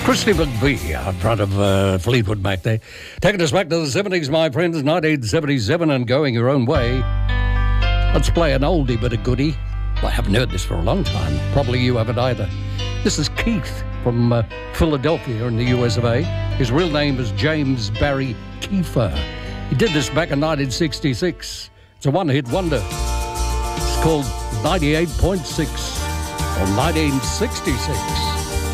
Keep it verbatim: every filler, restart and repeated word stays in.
Christy McVie out front of uh, Fleetwood Mac there. Taking us back to the seventies, my friends, nineteen seventy-seven, and going your own way. Let's play an oldie but a goodie. Well, I haven't heard this for a long time. Probably you haven't either. This is Keith from uh, Philadelphia in the U S of A. His real name is James Barry Kiefer. He did this back in nineteen sixty-six. It's a one-hit wonder. It's called ninety-eight point six or nineteen sixty-six.